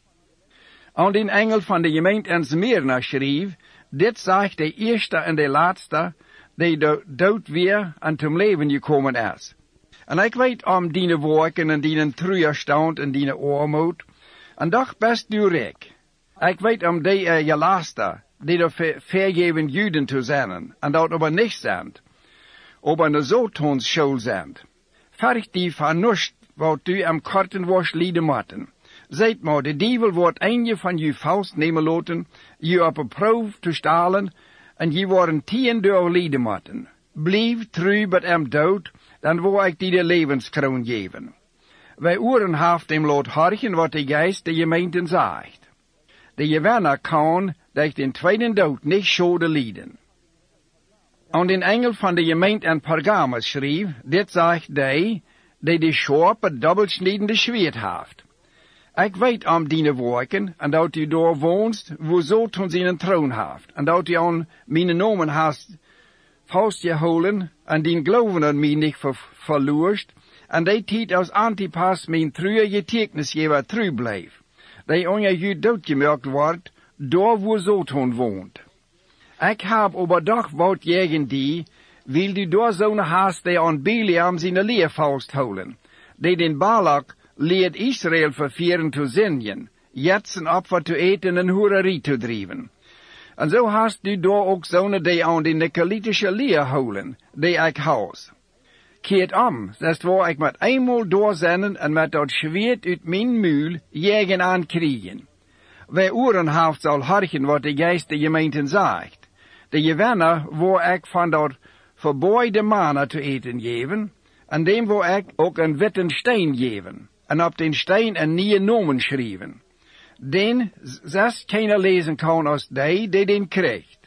Aan den engel van de gemeente in Smyrna schreef, dit zegt de eerste en de laatste, die dood weer en zum leven gekomen is. En ik weet om die werken en die treurstand en die armoed, en doch best du rijk. Ik weet om die je laatste, die de vergeven Juden te zijn, en dat aber niet zijn, aber een zotonschool zijn. Verg die van nust, wat u am korten was lieden moeten. Zijt maar, de dievel wordt eentje van je faust nemen laten, je op een proef te stalen, en je worden 10 door lieden moeten. Blijf trouw bij hem dood, dan wil ik die de levenskroon geven. Wij oren haft hem laat harken wat de geest de gemeenten zegt. De gewenner kan dat den tweede dood niet schade lijden. Aan den engel van de gemeente in Pergamus schreef, dit zegt die de scherpe dubbelsnijdende zwaard heeft. Ik weet om die werken, en dat u daar woonst, wo zo toen zijn troon heeft, en dat u aan mijn nomen hast vastgehouden, en die geloven aan mij niet verloorst, en die tijd als Antipas mijn treurige getuigenisgever trouw bleef, die aan je doodgemerkt wordt, daar wo zo toen woont. Ik heb aber doch wat tegen die, wil du door zo'n haast die aan Biliam zijn leer vasthouden, die den Balak leert Israël vervieren te zingen, jetsen opfer te eten en hoererie te drijven. En zo hast du daar ook zo'n die aan de Nicolitische leer houden, die ik huis. Keert om, zest waar ik met eenmaal doorzenden en met dat zwaard uit mijn muil jegen aan kriegen. Wij oren haft zal harken wat de geest de gemeenten zegt. De gewenner waar ik van dat verboeide mannen te eten geven, en dem waar ik ook een witten steen geven, en op den steen een nieuwe nomen schrijven. Den zes keiner lezen kan als die den krijgt.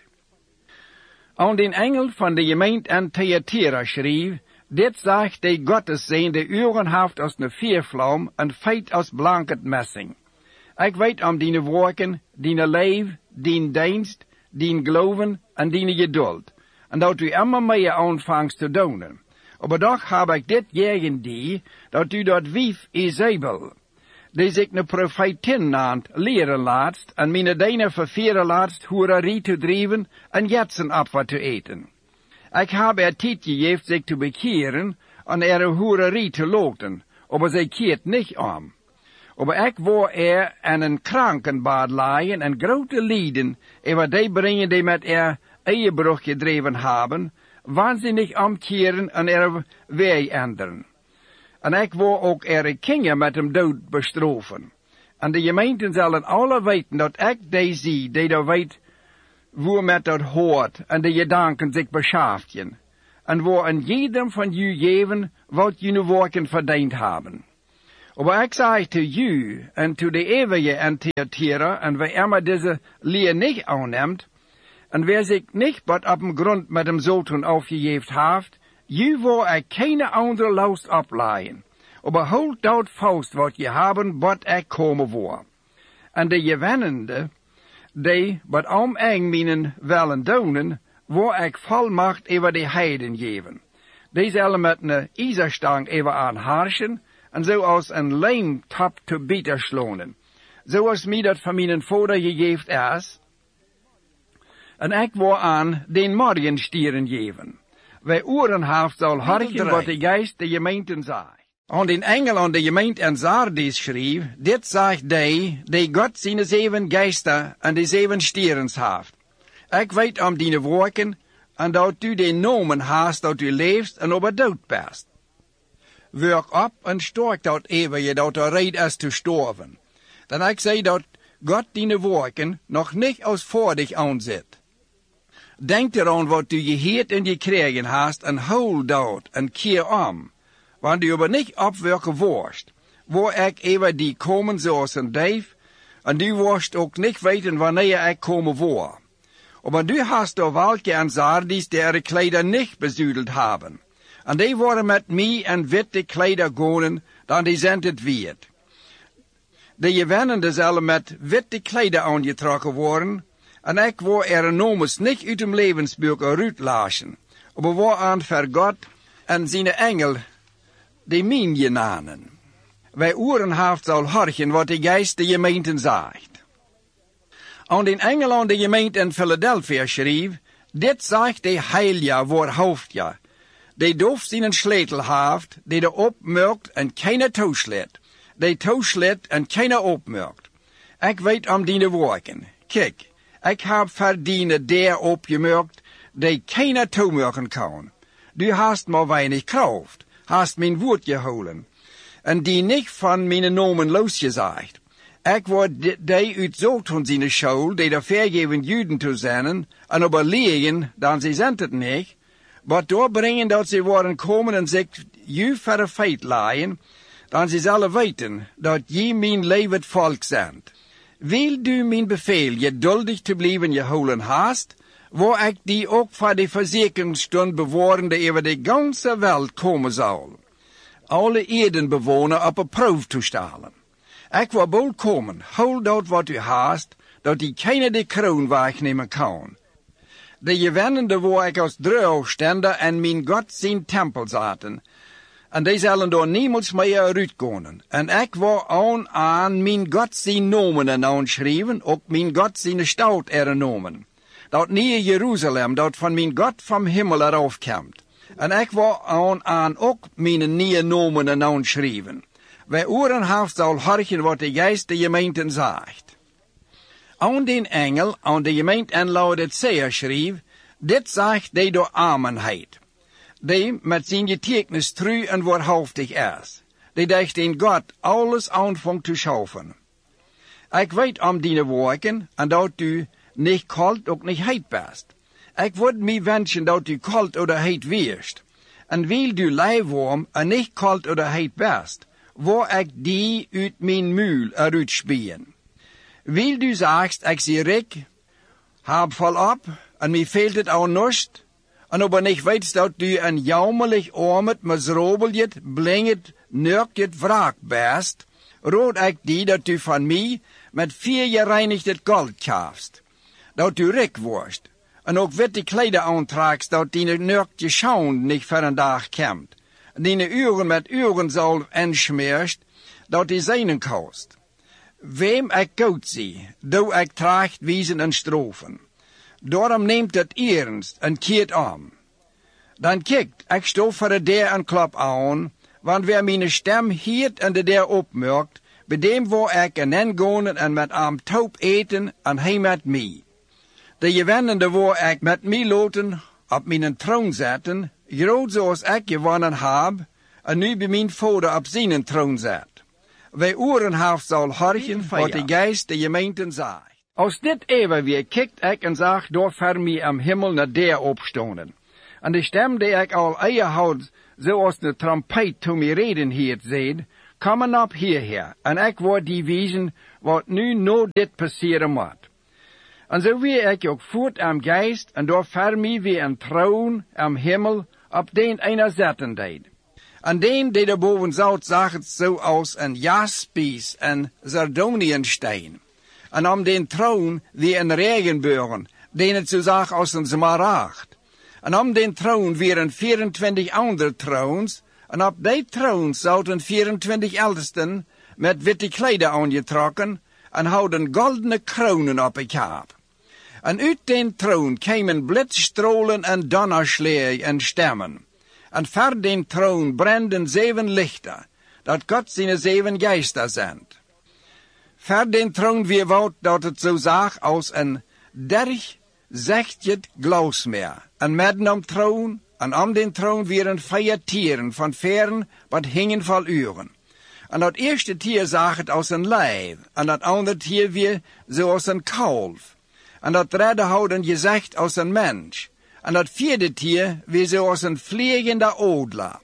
Aan den engel van de gemeente in Thyatira schreef, dit zegt de Gottes zijn de uren haft als een vuurvlam en feit als blanket messing. Ik weet om die werken, die leef, die dienst, die geloven en die geduld, en dat u immer meer aanvangt te doen. Maar toch heb ik dit tegen die, dat u dat wief Isabel, die zich een profetin naant, leren laatst, en mijn deine vervieren laatst hoererie te drijven en jetsen opfer te eten. Ik heb tijd gegeven zich te bekeren en hoererie te loten, maar zij keert niet om. Maar ik wou in een krankenbad liggen en grote lieden, over die brengen die met eiebrug gedreven hebben, waanzinnig omkeren en wij ändern. En ik wou ook kinderen met hem dood bestrofen. En de gemeenten zullen alle weten dat ik die zie, die dat weet, hoe met dat hoort, en de gedanken zich beschaaften. en wo aan jedem van u geven wat jullie werken verdiend hebben. Maar ik zeg te u en te de eeuwige en Thyatira, en wie immer deze leer niet aanneemt, en wer zich niet wat op dem grond met dem Zoten aufgegeven heeft, u wil ik keine andere last opleiden. Maar houd dat vast wat je hebben, wat ik komen voor. En de gewennende, die wat om eng minen willen doen, wil ik volmacht over de heiden geven. Die zullen met een ijzerstang over aanharschen, en zoals een lijmtap te bitter slonen. Zoals mij dat van mijn vader gegeven is. En ik wil aan den morgenstieren geven. Wij oren heeft zal harken wat de geest de gemeenten zei. Aan den engel aan de gemeente en Sardis schreef, dit zegt die God zijn 7 geesten en de 7 stierens heeft. Ik weet om die werken, en dat u de nomen haast dat u leeft en op het dood best. Werk op en stork dat eeuwige dat er reed is te sterven. Dan ik zei dat God die werken nog niet als voordig aanzet. Denk eraan wat u gehoord en gekregen haast en hou dat en keer om. Want u aber niet opwerken worst, waar ik even die komen zoals een duif, en u worst ook niet weten wanneer ik komen voor. Maar du hast door welke en Sardis die kleider niet bezuideld hebben. En die worden met mij en witte kleider gonen, dan die zijn het weert. De gewennende zullen met witte kleider aangetrokken worden, en ik wil er nomes niet uit hem levensboek eruit lachen, maar waar aan voor God en zijn engel die min genanen. Wij oren heeft zal harken wat de geest de gemeenten zegt. Aan den engel aan de gemeente in Philadelphia schreef, dit zegt de heilige voor hoofdja, die doof zijn sletel heeft, die de opmerkt en keine toeslet, die toeslet en keine opmerkt. Ik weet om die werken. Kijk, ik heb verdiende der opgemerkt, die keine toemerken kan. Du hast maar weinig kracht, hast mijn woord gehouden, en die niet van mijn nomen losgezegd. Ik word die uitzocht van zijn school, die de vergeven Juden te zijn, en overlegen, dan ze zijn het niet, maar doorbrengen dat ze worden komen en zich u voor de feit leiden, dan ze zullen weten dat je mijn levend volk bent. Wil du mijn bevel geduldig te blijven gehouden haast, waar ik die ook voor de verzekeringstund bewarende over de ganse wereld komen zal. Alle erdenbewoners op een proef te stellen. Ik wil bol komen, hou dat wat u haast, dat die keine de kroon wegnemen kan. De gewennende waar ik als druilstender en mijn God zijn tempel zaten, en die zullen door niemals meer uitkomen. En ik wil aan mijn God zijn nomen aanschrijven, ook mijn God zijn stad ernomen. Dat nieuwe Jeruzalem, dat van mijn God van hemel eraf komt. En ik wil aan ook mijn nieuwe nomen aanschrijven. Wij oren heeft zal harken wat de geest de gemeenten zegt. Aan den engel, aan de gemeente en Laodicea schreef, dit zegt die door amenheid. Die met zijn getekens trouw en waarhaftig is. Die dacht in God alles aanvangt te schaffen. Ik weet om die werken en dat u niet kalt ook niet heet best. Ik word mij wensen dat u kalt oder heet weerst. En wil du lijfworm en niet kalt oder heet best, waar ik die uit mijn muil eruit spien. Wil du sagst, ik zie rik, heb volop, en mij fehlt het aan nust, en aber nicht weet dat du een jaumelig armet, miserabeljet, blinget, nurkjet wraak best, rood ik die dat du van mij met 4 gereinigd gold kaufst, dat du rik worst, en ook witte kleider aantragst, dat die nurkje schaun niet voor een dag komt, die uren met urenzalf enschmeerst, dat die zijnen kost. Wem ik goud zie, doe ik tracht wijzen en strofen. Daarom neemt het ernst en keert om. Dan kijkt, ik stof voor de deur en klap aan, want wer mijn stem hiert en de deur opmerkt, bij dem waar ik en gaan en met am taub eten en hij met mij. De gewennende waar ik met mij loten op mijn troon zetten, groot zoals ik gewonnen heb, en nu bij mijn vader op zijn troon zet. Wij oren heeft zal harken wat de geest de gemeenten zegt. Als dit even weer kijkt ik en zag door voor mij am hemel naar der opstonden. En de stem die ik al eer houd, zoals de trompet toen mij reden hield, zeid, kom op hierher, en ik word die wezen wat nu no dit passeren moet. En zo weer ik ook voort am geest, en door voor mij weer een troon am hemel, op den einer zetten deed. En den die daarboven zout zag het zo als een jaspis en sardoniensteen. En om den troon weer een regenbogen, den het zo zag als een smaragd. En om den troon weer een 24 andere troons, en op die troons zouden 24 eldesten met witte kleider aangetrokken, en houden goldene kronen op het kap. En uit den troon kwamen blitzstrolen en donnerslag en stemmen. En voor den troon branden 7 lichten, dat God zijn 7 geister zendt. Voor den troon weer woud dat het zo zag als een 30 glausmeer. En midden om troon, en om den troon weer een 4 tieren van veren, wat hingen vol uren. En dat eerste tier zag het als een lijf, en dat andere tier weer zoals een kalf. En dat derde houden gezicht als een mens. En dat vierde tier weer zoals een vliegende odler.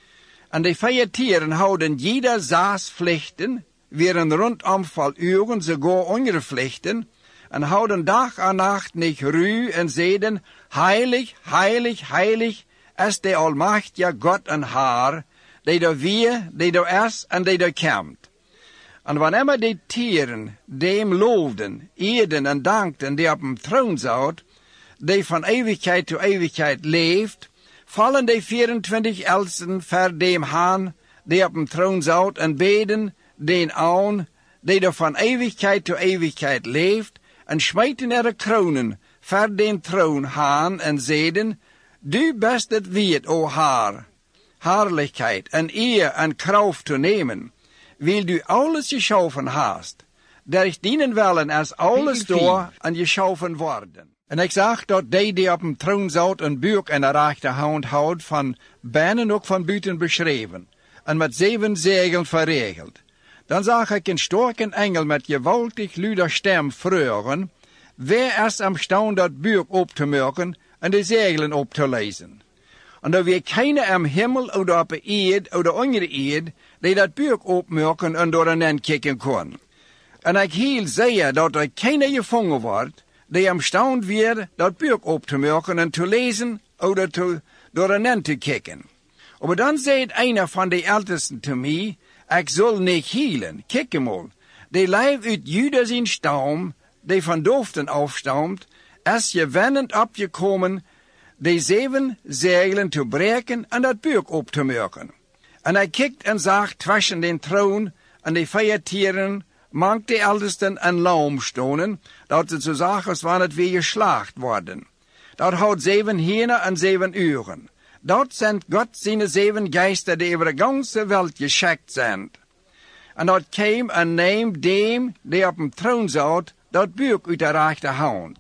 En de 4 tieren houden jeder 6 vlechten, weer een rondom vol uren, sogar andere vlechten, en houden dag en nacht niet ruw en zeiden, heilig, heilig, heilig, is de almachtige God en Haar, die er weer, die er is en die er komt. En wanneer die tieren dem loofden, eerden en dankten die op hem troon zat, die van eeuwigheid tot eeuwigheid leeft, vallen de 24 elsten voor dem Haan, die op hem troon zat, en beden den aan, die er van eeuwigheid tot eeuwigheid leeft, en smijten er kronen voor den troon Haan, en zeiden, du best het weet, o Haar, heerlijkheid en eer en kracht te nemen, wil du alles geschaffen hast, der dienen willen als alles door en geschaffen worden. En ik zag dat die op een troon zat een buik in de rechterhand houdt, van binnen ook van buiten beschreven, en met 7 zegelen verregeld. Dan zag ik een sterke engel met gewaltig luider stem vreuren, wer is am staan dat buik op te maken en de zegelen op te lezen. En er weer keine am hemel oder op de eerd oder onder de eerd, die dat buik opmerken en door een end kijken kon. En ik hield zeer dat er keine gevangen wordt, die am staan weer dat buik op te merken en te lezen oder door een end te kijken. Maar dan zei einer van de ältesten te mij, ik zal niet hielen, kijk mal, die lijf uit Juda zijn stam, die van dooften afstamt, is je wennend opgekomen, de 7 zegelen te breken en dat buik op te merken. En hij kijkt en zag tussen den troon en de 4 tieren, mank de eldesten en lam stonen, dat het zo zag als wanneer het weer geslacht worden. Dat houdt 7 henen en 7 uren. Dat zijn God zijn 7 geister die over de ganze wereld geschikt zijn. En dat kwam en neem dem die op een troon zat, dat buik uit de rechterhand.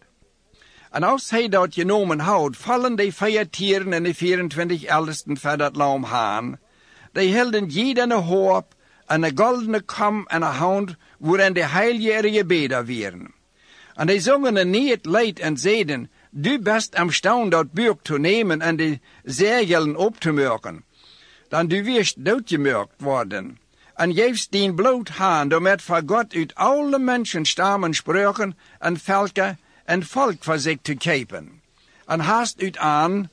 En als hij dat genomen houdt, vallen de 4 tieren en de 24 eldesten voor dat lam haan. Die hielden jeder een hoop en een goldene kam en een hand, waarin de heilige gebeden werden. En die zongen een niet leid en zeiden, du best am staan dat buik te nemen en de zegelen op te merken. Dan du wirst doodgemerkt worden. En geefst dien bloot haan, doormet voor God uit alle mensen stammen spreken en velken en volk voor zich te kepen. En haast uit aan,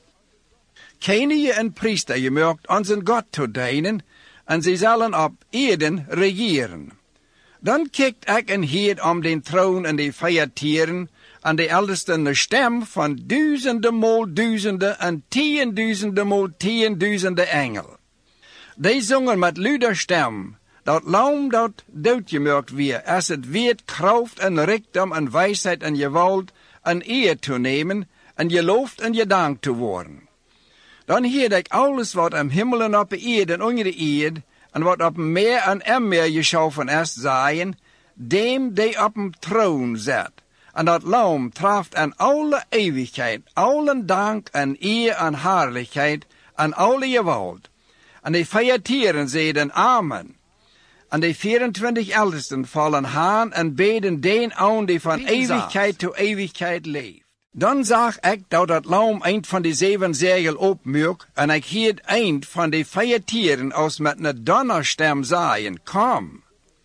keine en priester gemerkt onze God te dienen, en ze zullen op Eden regeren. Dan kijkt ik en hield om den troon en de 4 tieren, en de eldesten de stem van duizenden maal duizenden en 10.000 maal 10.000 engel. Die zongen met luider stem, dat lam dat doodgemerkt weer, als het weet kracht en rijkdom en wijsheid en geweld en eer te nemen, en geloofd en gedankt te worden. Dan hield ik alles wat am hemel en op de eerd en onder de eerd, en wat op meer en meer geschaffen is, zeien, dem die op een troon zet. En dat lam traft aan alle eeuwigheid, alle dank en eer en heerlijkheid, en alle geweld. En de 4 tieren zeiden amen. En de 24 eldesten vallen haan en beden den aan die van eeuwigheid tot eeuwigheid leeft. Dan zag ik dat het lam eind van die 7 zegel opmuk, en ik hield eind van die 4 tieren als met een donnerstem zaaien, kom.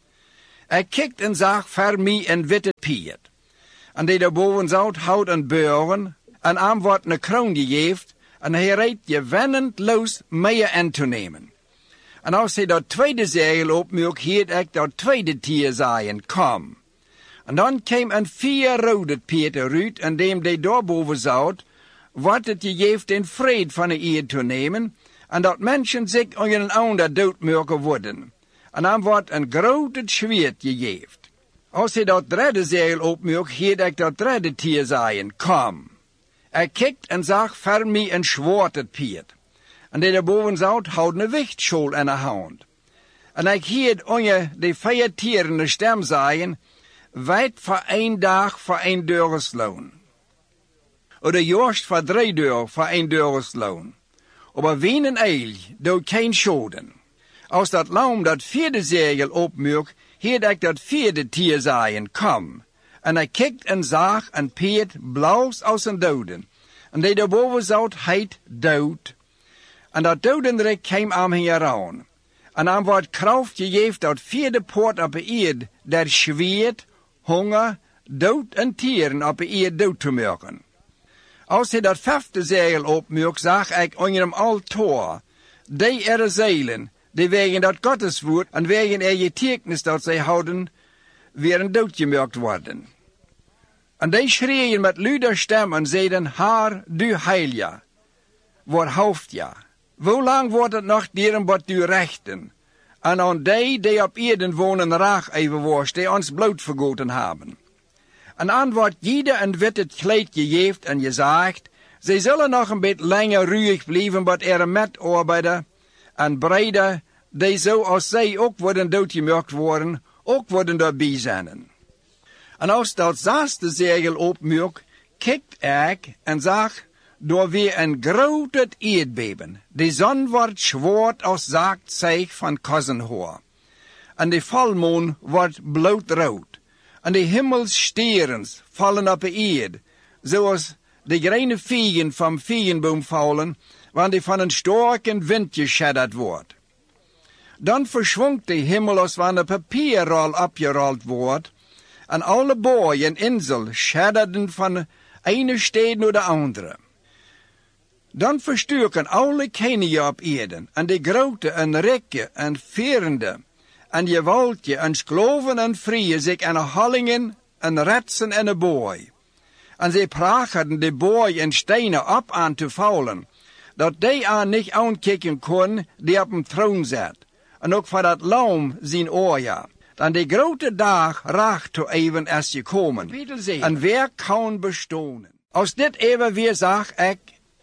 Ik kikt en zag voor mij een witte piet. En die daarboven zout hout en beuren, en aan wordt een kroon gegeven, en hij rijdt je wennend los mee aan te nemen. En als hij dat tweede zegel opmuk, hield ik dat tweede tier zaaien, kom. En dan kwam een 4 rode piet eruit, en dem die daarboven zout, wordt het gegeven in vrede van de eer te nemen, en dat mensen zich onder een ander dood mogen worden. En dan wordt een grote zwaard gegeven. Als hij dat derde zegel opmuk, hield ik dat derde tier zaaien, kom. Ik kikt en zag voor mij een zwarte piet. En die daarboven zout houden een wichtschool in de hand. En ik hield onder de 4 tieren de stem zaaien, wijd voor 1 dag voor 1 deursloon. Oder juist voor 3 dagen voor 1 deursloon. Aber wien een eil doet geen schoden. Als dat lam dat 4e zegel opmuk, hield ik dat 4e tier zaaien, kom. En ik kikt en zag een piet blauws als een doden. En die daarboven zout heet dood. En dat dodenrijk kwam aan hem heran. En aan wordt kracht gegeven dat 4e poort op de eerd, der zwaard, honger, dood en tieren op de eerd dood te maken. Als hij dat 5e zegel opmuk, zag ik onder hem altaar, die er zeilen, die wegen dat Gottes woord en wegen er getekens dat zij houden, weer doodgemaakt worden. En die schreeuwen met luider stem en zeiden, Haar, du heilige, waar hoofd ja. Hoe lang wordt het nog dieren wat du rechten? En aan die op Eden wonen raag even worst, die ons bloed vergoten hebben. En aan wordt ieder een witte kleed gegeven en gezegd, zij zullen nog een beetje langer ruig blijven, wat er met arbeiden en breiden, die zoals zij ook worden doodgemaakt worden, ook worden daarbij zijn. En als dat 6e zegel opmuk, kikt ik en zag, door weer een groot aardbeben. De zon wordt zwart als zacht zeeg van kossenhoor. En de volmaan wordt bloedrood. En de hemelsterens vallen op de eerd, zoals de kleine vegen van veenboom vallen, wanneer die van een sterke wind geschadderd wordt. Dan verschwongt de hemel als wanneer een papierrol opgerold wordt, en alle boy en insel schadderden van ene stad naar de andere. Dan verstukken alle koningen op Eden, en de grote en rijke en verende, en gewaltige en skloven en vrije zich aan de hallingen en retsen en de boy. En zij prachten de boy en stenen op aan te vallen, dat die aan niet aankijken kon die op een troon zat, en ook voor dat lam zijn oorja. Dan de grote dag raakt te even als gekomen, en wer kan bestonen. Als dit even weer zag ik,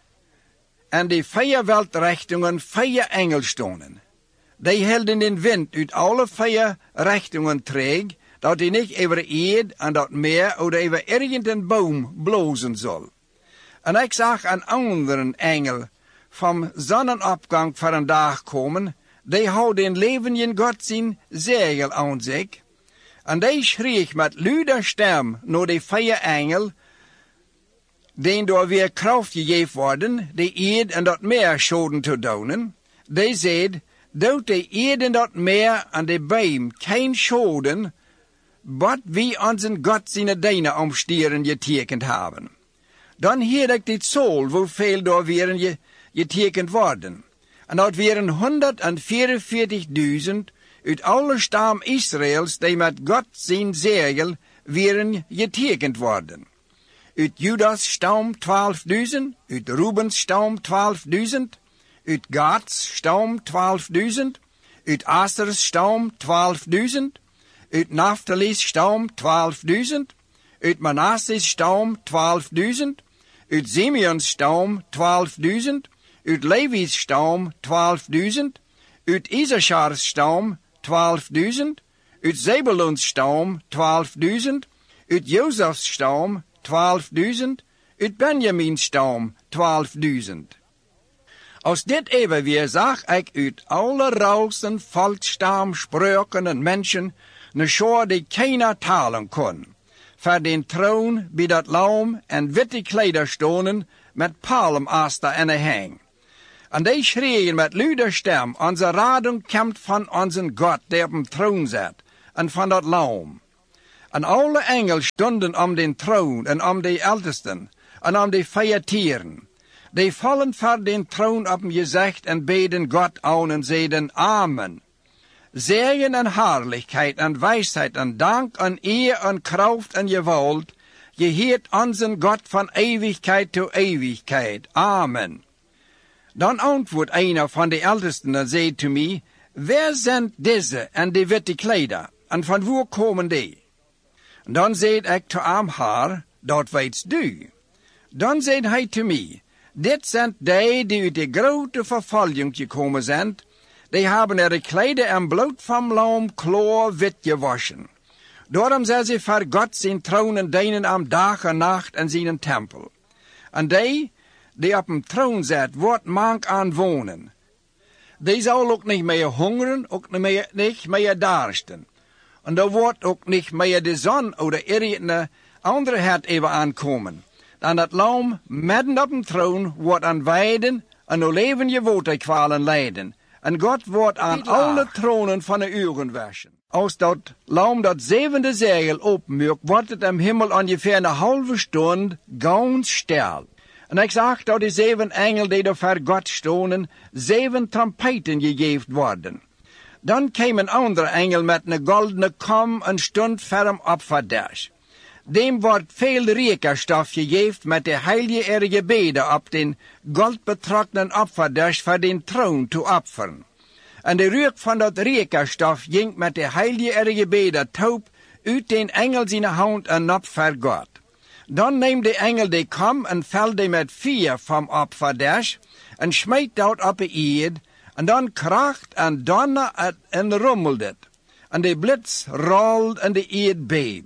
en de 4 weltrichtingen 4 engel stonden. Die hielden den wind uit alle 4 richtingen treeg, dat hij niet over eerd en dat meer of over irgendein boom blozen zal. En ik zag een andere engel van zonnenopgang voor een dag komen, die houdt den levenden God zijn zegel aan zich, en die schreef met luider stem naar de 4 engel, die door weer kracht gegeven worden, de eerd en dat meer schoden te doen. Die zei, doet de eerd en dat meer en de boom geen schoden, wat wie onze God zijn dijnen omstieren getekend hebben. Dan hield ik dit zool, hoeveel door weer getekend worden. En dat waren 144.000 uit alle stam Israëls, die met God zijn zegel waren getekend worden. Uit Judas stam 12.000, uit Rubens stam 12.000, uit Gads stam 12.000, uit Asers stam 12.000, uit Naphtali's stam 12.000, uit Manasses stam 12.000, uit Simeons stam 12.000, uit Levi's stam 12.000, uit Issachar's stam 12.000, uit Zebulons stam 12.000, uit Jozef's stam 12.000, uit Benjamin's stam 12.000. Als dit even weer zag ik uit alle rausen, volkstam, spreuken en mensen een schoor die keiner talen kon. voor den troon bij dat lam en witte kleider stonden met palmaster en een hang. En die schreeuwen met luide stem, onze rading komt van onze God die op de troon zit, en van dat lam. En alle engelen stonden om den troon en om de ältesten en om de 4 tieren. Die vallen voor den troon op een gezicht en beden God aan en zeiden Amen. Zegen en heerlijkheid en wijsheid en dank en eer en kracht en gewalt, geheert onze God van eeuwigheid tot eeuwigheid. Amen. Dan antwoordt een van de ältesten en zei te mij, waar zijn deze en de witte kleider, en van waar komen die? Dan zei ik te hem haar, dat weet du. Dan zei hij te mij, dit zijn die uit de grote vervolging gekomen zijn. Die hebben ihre kleider en bloed van lam klaar wit gewaschen. Daarom zijn ze voor God zijn troon dienen am dag en nacht in zijn tempel. En die op een troon zit, wordt mank aan wonen. Die zal ook niet meer hongeren, ook niet meer darsten. En er wordt ook niet meer de zon of de andere het even aankomen. Dan dat lam midden op een troon wordt aan weiden en levende waterkwalen lijden. En God wordt aan alle tronen van de uren waschen. Als dat lam dat 7e zegel openmaakt, wordt het im hemel ongeveer een halve stond ganz stil. En ik zag dat de 7 engelen die er voor God stonden, 7 trompeten gegeven worden. Dan kwam een andere engel met een goldene kom en stond voor hem op voor das. Dem wordt veel rekenstof gegeven met de heilige gebeden op den goldbetrokkenen opferdas voor den troon te offeren. En de reuk van dat rekenstof ging met de heilige gebeden taub uit den engel zijn hand en op voor God. Dan neemt de engel de kom en velde met 4 van opferdas en smijt dat op de eerd. En dan kracht en donder en rommelt het. En de blitz rolt en de eerd beeft.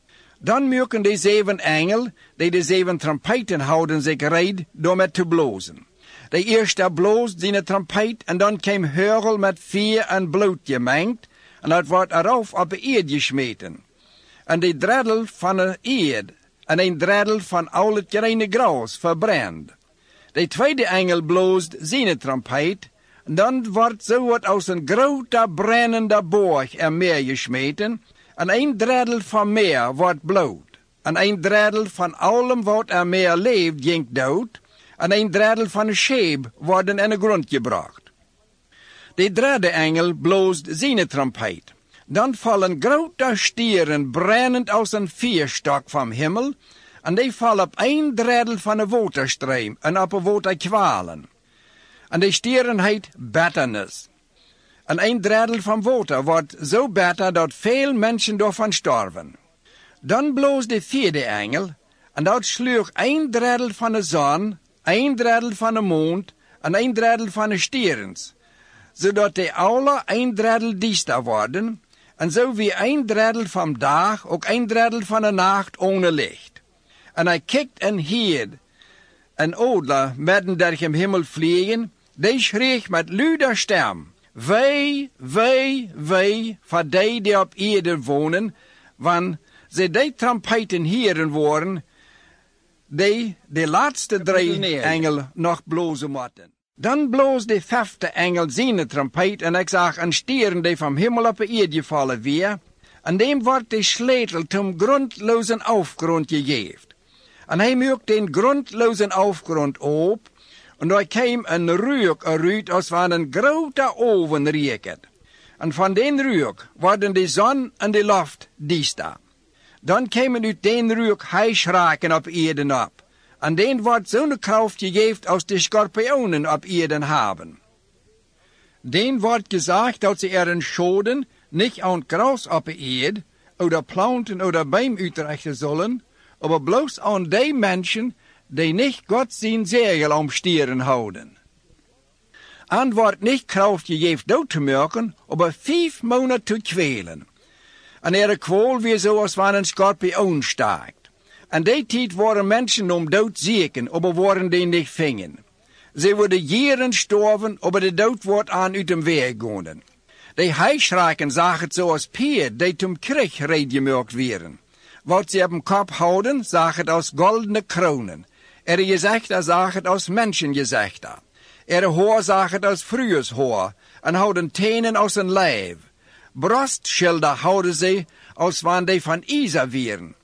Dan merken de 7 engelen, die de 7 trompeten houden, zich reed door met te blozen. De eerste bloos zijn trompet en dan kwam hurl met vuur en bloed gemengd en dat wordt erop op de eerd gesmeten. En de dreddel van de eerd en een dreddel van al het gereine gras verbrand. De tweede engel bloost zijn trompet en dan wordt zo wat als een grote brennende borg er meer gesmeten. En een dreddel van meer wordt bloed. En een dreddel van allem wat er meer leeft, ging dood. En een dreddel van een scheep worden in de grond gebracht. De derde engel bloost zijn trompet. Dan vallen grote stieren brennend als een vuurstok van hemel. En die vallen op een dreddel van een waterstream en op een waterkwalen. En de stieren heet bitterness. En een dreddel van water wordt zo bitter dat veel mensen daarvan sterven. Dan bloos de 4e engel, en dat sloeg een dreddel van de zon, een dreddel van de mond en een dreddel van de sterens, zodat die alle een dreddel diester worden, en zo wie een dreddel van dag, ook een dreddel van de nacht ohne licht. En hij kijkt en hierd, een odler midden der im hemel vliegen, die schreef met luider stem, Wee, wee, wee, voor die op aarde wonen, want ze die trompeten heren worden, die de laatste 3 engel nog blozen moeten. Dan bloos de 5e engel zijn trompet en ik zag een stieren die van hemel op de aarde vallen weer, en dem wordt de sleutel zum grondlozen afgrond gegeven. En hij maakt den grondlozen afgrond op, en daar kwam een reuk eruit als van een grote oven rieket. En van den reuk worden de zon en de lucht diester. Dan kwamen uit den reuk hijschraken op aarde op. En den wordt zo'n kracht gegeven als de schorpionen op aarde hebben. Den wordt gezegd dat ze er een schoden niet aan gras op de aarde, oder planten oder beim uitrichten zullen, aber bloos aan die mensen die niet God zijn zegel om stieren houden. En wordt niet kracht gegeven dood te maken, aber 5 maanden te kwelen. En ihre kwal weer zoals van een schorpioen staakt. En die tijd waren mensen om dood zieken, aber worden die niet vingen. Ze worden jaren sterven, aber de dood wordt aan uit dem weg gaan. Die heischraken zagen het zoals Peer, die zum Krieg reed gemaakt werden. wat sie op dem Kopf houden, zagen aus goldene kronen. Ihre Gesichter zagen aus Menschengesichter. Ihre Haar zagen aus Frühjahrshaar en houden tenen aus een leeuw. Brostschilder houden sie, als wanneer die van ijzer wieren.